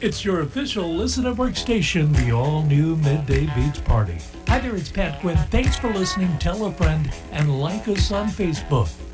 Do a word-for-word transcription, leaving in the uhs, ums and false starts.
It's your official Listen at Work station, the all-new Midday Beach Party. Hi there, it's Pat Quinn. Thanks for listening. Tell a friend and like us on Facebook.